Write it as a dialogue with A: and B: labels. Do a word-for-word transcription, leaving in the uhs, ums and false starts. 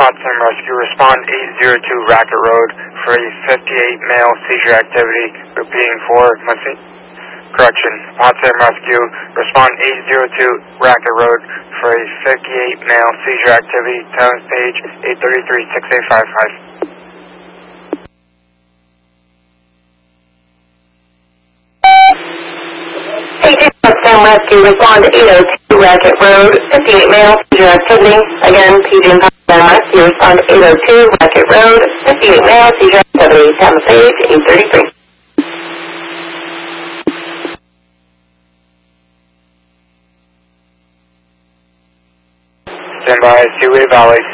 A: Potsdam Rescue, respond eight zero two Racket Road for a fifty-eight male seizure activity. Repeating for Muncie. Correction, Potsdam Rescue, respond eight zero two Racket Road for a fifty-eight male seizure activity. Towns page eight thirty-three six eight five five.
B: Potsdam Rescue, respond to eight oh two Racket Road, fifty-eight male seizure activity. Again, P J and Potsdam Rescue, respond to eight oh two Racket Road, fifty-eight male seizure activity. Town page eight thirty-three.
A: Stand by, Seaway Valley.